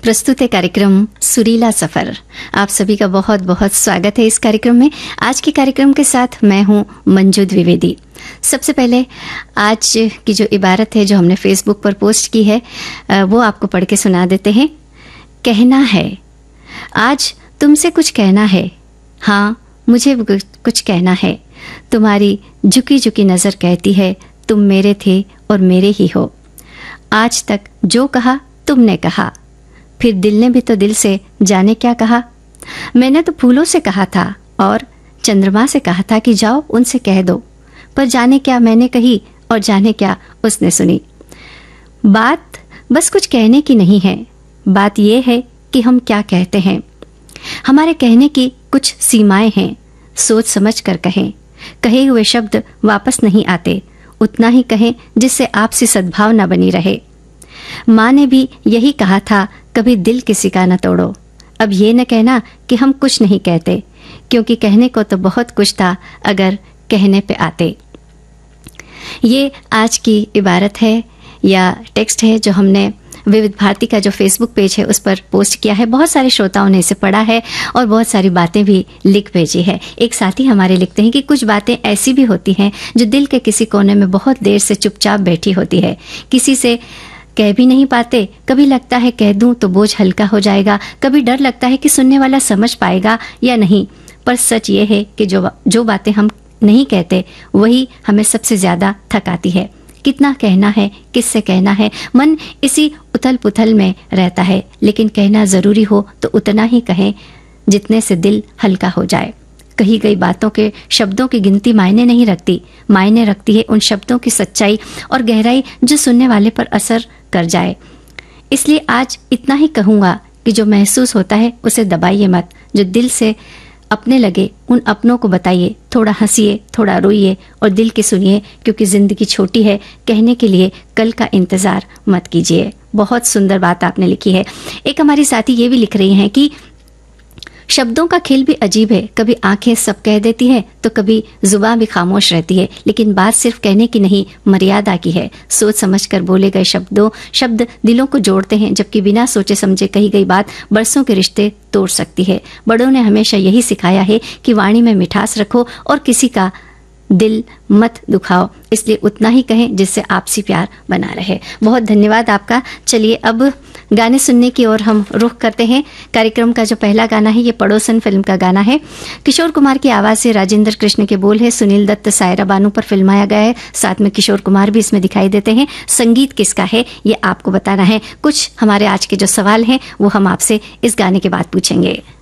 प्रस्तुत है कार्यक्रम सुरीला सफर। आप सभी का बहुत बहुत स्वागत है इस कार्यक्रम में। आज के कार्यक्रम के साथ मैं हूं मंजू द्विवेदी। सबसे पहले आज की जो इबारत है जो हमने फेसबुक पर पोस्ट की है वो आपको पढ़ के सुना देते हैं। कहना है, आज तुमसे कुछ कहना है, हाँ मुझे कुछ कहना है। तुम्हारी झुकी झुकी नजर कहती है तुम मेरे थे और मेरे ही हो। आज तक जो कहा तुमने कहा, फिर दिल ने भी तो दिल से जाने क्या कहा। मैंने तो फूलों से कहा था और चंद्रमा से कहा था कि जाओ उनसे कह दो, पर जाने क्या मैंने कही और जाने क्या उसने सुनी। बात बस कुछ कहने की नहीं है, बात यह है कि हम क्या कहते हैं। हमारे कहने की कुछ सीमाएं हैं, सोच समझ कर कहें। कहे हुए शब्द वापस नहीं आते, उतना ही कहें जिससे आपसी सद्भावना बनी रहे। माँ ने भी यही कहा था, कभी दिल किसी का न तोड़ो। अब ये न कहना कि हम कुछ नहीं कहते, क्योंकि कहने को तो बहुत कुछ था अगर कहने पे आते। ये आज की इबारत है या टेक्स्ट है जो हमने विविध भारती का जो फेसबुक पेज है उस पर पोस्ट किया है। बहुत सारे श्रोताओं ने इसे पढ़ा है और बहुत सारी बातें भी लिख भेजी है। एक साथी हमारे लिखते हैं कि कुछ बातें ऐसी भी होती हैं जो दिल के किसी कोने में बहुत देर से चुपचाप बैठी होती है, किसी से कह भी नहीं पाते। कभी लगता है कह दूं तो बोझ हल्का हो जाएगा, कभी डर लगता है कि सुनने वाला समझ पाएगा या नहीं। पर सच ये है कि जो बातें हम नहीं कहते वही हमें सबसे ज्यादा थकाती है। कितना कहना है, किससे कहना है, मन इसी उथल पुथल में रहता है। लेकिन कहना जरूरी हो तो उतना ही कहें जितने से दिल हल्का हो जाए। कही गई बातों के शब्दों की गिनती मायने नहीं रखती, मायने रखती है उन शब्दों की सच्चाई और गहराई जो सुनने वाले पर असर कर जाए। इसलिए आज इतना ही कहूंगा कि जो महसूस होता है उसे दबाइए मत। जो दिल से अपने लगे उन अपनों को बताइए। थोड़ा हंसिए, थोड़ा रोइए और दिल की सुनिए, क्योंकि जिंदगी छोटी है। कहने के लिए कल का इंतजार मत कीजिए। बहुत सुंदर बात आपने लिखी है। एक हमारी साथी ये भी लिख रही हैं कि शब्दों का खेल भी अजीब है। कभी आंखें सब कह देती है तो कभी जुबान भी खामोश रहती है। लेकिन बात सिर्फ कहने की नहीं, मर्यादा की है। सोच समझकर बोले गए शब्द दिलों को जोड़ते हैं, जबकि बिना सोचे समझे कही गई बात बरसों के रिश्ते तोड़ सकती है। बड़ों ने हमेशा यही सिखाया है कि वाणी में मिठास रखो और किसी का दिल मत दुखाओ। इसलिए उतना ही कहें जिससे आपसी प्यार बना रहे। बहुत धन्यवाद आपका। चलिए अब गाने सुनने की ओर हम रुख करते हैं। कार्यक्रम का जो पहला गाना है ये पड़ोसन फिल्म का गाना है। किशोर कुमार की आवाज से राजेंद्र कृष्ण के बोल है। सुनील दत्त, सायरा बानू पर फिल्माया गया है। साथ में किशोर कुमार भी इसमें दिखाई देते हैं। संगीत किसका है ये आपको बताना है। कुछ हमारे आज के जो सवाल हैं वो हम आपसे इस गाने के बाद पूछेंगे।